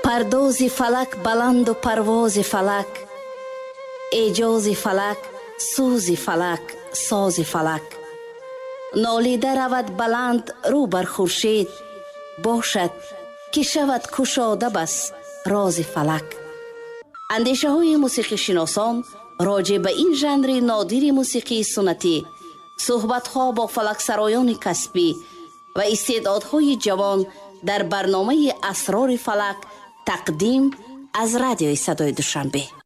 пардози фалак баланду парвози фалак, эҷози фалак, сӯзи фалак, сози фалак. нолида равад баланд рӯ бар хуршед, бошад ки шавад кушода бас рози фалак. андешаҳои мусиқишиносон роҷеъ ба ин жанри нодири мусиқии суннатӣ, суҳбатҳо бо фалаксароёни касбӣ ва истеъдодҳои ҷавон дар барномаи асрори фалак тақдим аз радиои Садои Душанбе.